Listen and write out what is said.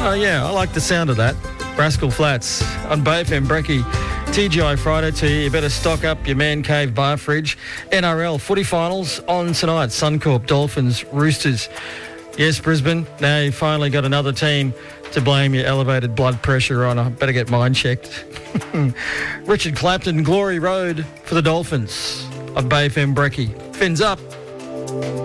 Oh, yeah, I like the sound of that. Rascal Flats on Bay FM Brekkie. TGI Friday to you. You better stock up your man cave bar fridge. NRL footy finals on tonight. Suncorp, Dolphins, Roosters. Yes, Brisbane. Now you finally got another team to blame your elevated blood pressure on. I better get mine checked. Richard Clapton, Glory Road for the Dolphins on Bay FM Brekkie. Fins up.